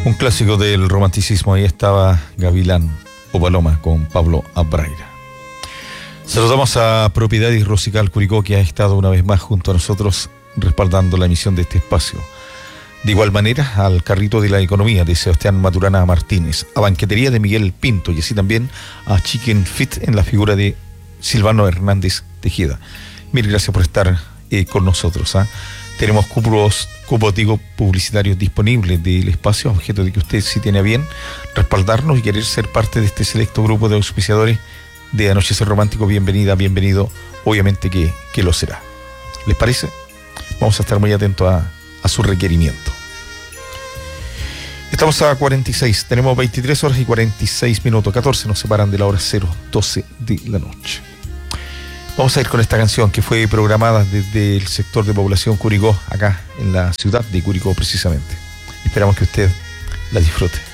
Un clásico del romanticismo, ahí estaba Gavilán o Paloma con Pablo Abraira. Saludamos a Propiedades Rosical Curicó, que ha estado una vez más junto a nosotros respaldando la emisión de este espacio. De igual manera al Carrito de la Economía de Sebastián Maturana Martínez, a Banquetería de Miguel Pinto y así también a Chicken Fit en la figura de Silvano Hernández Tejeda. Mil gracias por estar con nosotros. Tenemos cupos publicitarios disponibles del espacio, a objeto de que usted, si tiene a bien respaldarnos y querer ser parte de este selecto grupo de auspiciadores de Anochecer Romántico, bienvenido, obviamente que lo será. ¿Les parece? Vamos a estar muy atentos a su requerimiento. Estamos a 46, tenemos 23 horas y 46 minutos, 14 nos separan de la hora 0:12 de la noche. Vamos a ir con esta canción que fue programada desde el sector de población Curicó, acá en la ciudad de Curicó precisamente. Esperamos que usted la disfrute.